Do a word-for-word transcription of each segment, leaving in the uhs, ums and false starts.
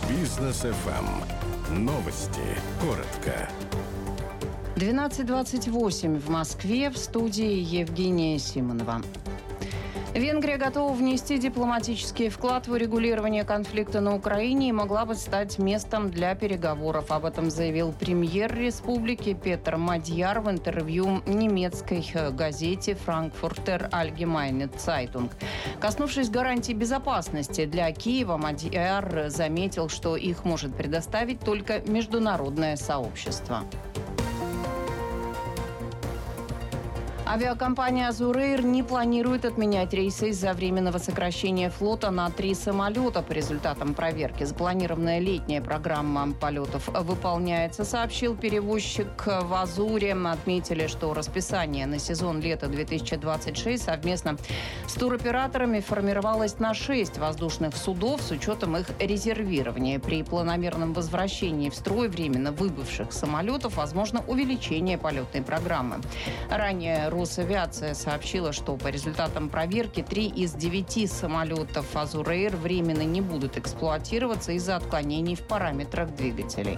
Бизнес эф эм. Новости. Коротко. двенадцать двадцать восемь в Москве. В студии Евгения Симонова. Венгрия готова внести дипломатический вклад в урегулирование конфликта на Украине и могла бы стать местом для переговоров. Об этом заявил премьер республики Петер Мадьяр в интервью немецкой газете «Франкфуртер Альгемайне Цайтунг». Коснувшись гарантий безопасности для Киева, Мадьяр заметил, что их может предоставить только международное сообщество. Авиакомпания «Азур-Эйр» не планирует отменять рейсы из-за временного сокращения флота на три самолета. По результатам проверки запланированная летняя программа полетов выполняется, сообщил перевозчик в «Азуре». Отметили, что расписание на сезон лета две тысячи двадцать шесть совместно с туроператорами формировалось на шесть воздушных судов с учетом их резервирования. При планомерном возвращении в строй временно выбывших самолетов возможно увеличение полетной программы. Ранее Росавиация сообщила, что по результатам проверки три из девяти самолетов «Азур-Эйр» временно не будут эксплуатироваться из-за отклонений в параметрах двигателей.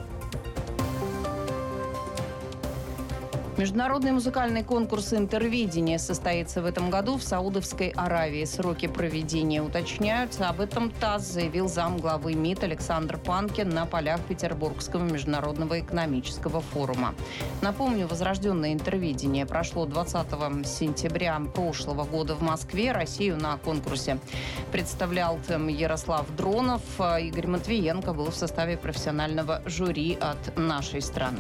Международный музыкальный конкурс «Интервидение» состоится в этом году в Саудовской Аравии. Сроки проведения уточняются. Об этом ТАСС заявил замглавы МИД Александр Панкин на полях Петербургского международного экономического форума. Напомню, возрожденное «Интервидение» прошло двадцатого сентября прошлого года в Москве. Россию на конкурсе представлял Ярослав Дронов. Игорь Матвиенко был в составе профессионального жюри от нашей страны.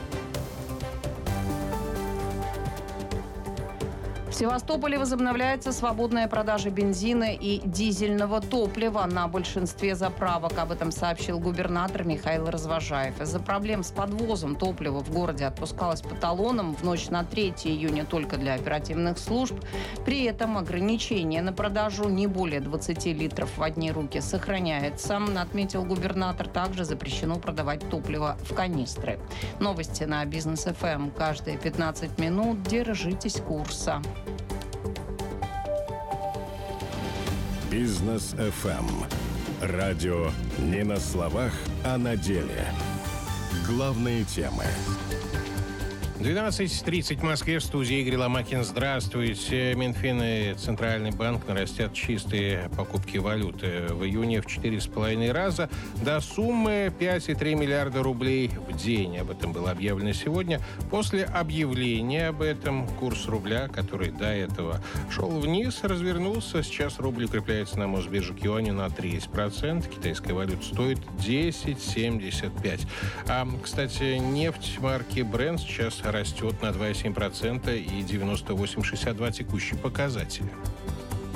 В Севастополе возобновляется свободная продажа бензина и дизельного топлива на большинстве заправок. Об этом сообщил губернатор Михаил Развожаев. Из-за проблем с подвозом топлива в городе отпускалось по талонам в ночь на третье июня только для оперативных служб. При этом ограничение на продажу не более двадцати литров в одни руки сохраняется, отметил губернатор. Также запрещено продавать топливо в канистры. Новости на Бизнес эф эм каждые пятнадцать минут. Держитесь курса. Бизнес эф эм. Радио не на словах, а на деле. Главные темы. двенадцать тридцать в Москве, в студии Игорь Ломакин. Здравствуйте. Минфин и Центральный банк нарастят чистые покупки валюты в июне в четыре с половиной раза до суммы пять целых три миллиарда рублей в день. Об этом было объявлено сегодня. После объявления об этом курс рубля, который до этого шел вниз, развернулся. Сейчас рубль укрепляется на Мосбирже к юаню на тридцать процентов. Китайская валюта стоит десять семьдесят пять. А, кстати, нефть марки Brent сейчас растет на два целых семь десятых процента и девяносто восемь целых шестьдесят два сотых текущий показатель.